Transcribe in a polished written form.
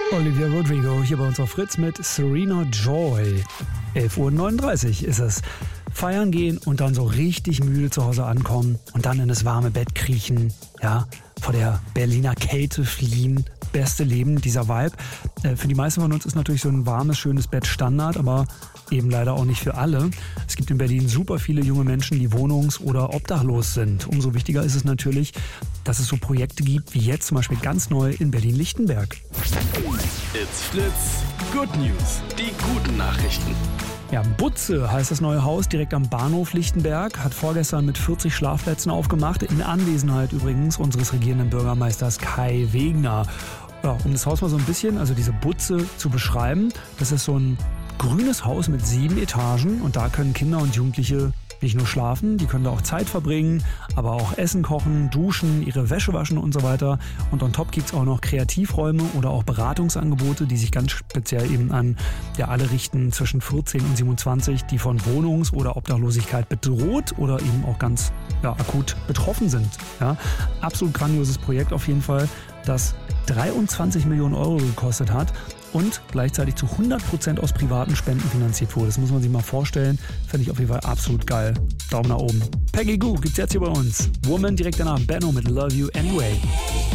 Olivia Rodrigo hier bei uns auf Fritz mit Serena Joy. 11:39 Uhr ist es. Feiern gehen und dann so richtig müde zu Hause ankommen und dann in das warme Bett kriechen, ja, vor der Berliner Kälte fliehen. Beste Leben, dieser Vibe. Für die meisten von uns ist natürlich so ein warmes, schönes Bett Standard, aber eben leider auch nicht für alle. Es gibt in Berlin super viele junge Menschen, die wohnungs- oder obdachlos sind. Umso wichtiger ist es natürlich, dass es so Projekte gibt, wie jetzt zum Beispiel ganz neu in Berlin-Lichtenberg. It's Fritz. Good News. Die guten Nachrichten. Ja, Butze heißt das neue Haus direkt am Bahnhof Lichtenberg, hat vorgestern mit 40 Schlafplätzen aufgemacht, in Anwesenheit übrigens unseres regierenden Bürgermeisters Kai Wegner. Ja, um das Haus mal so ein bisschen, also diese Butze zu beschreiben, das ist so ein grünes Haus mit 7 Etagen und da können Kinder und Jugendliche nicht nur schlafen, die können da auch Zeit verbringen, aber auch Essen kochen, duschen, ihre Wäsche waschen und so weiter. Und on top gibt es auch noch Kreativräume oder auch Beratungsangebote, die sich ganz speziell eben an alle richten zwischen 14 und 27, die von Wohnungs- oder Obdachlosigkeit bedroht oder eben auch ganz akut betroffen sind. Ja, absolut grandioses Projekt auf jeden Fall, das 23 Millionen Euro gekostet hat und gleichzeitig zu 100% aus privaten Spenden finanziert wurde. Das muss man sich mal vorstellen. Finde ich auf jeden Fall absolut geil. Daumen nach oben. Peggy Gou gibt's jetzt hier bei uns. Woman direkt danach. Benno mit Love You Anyway.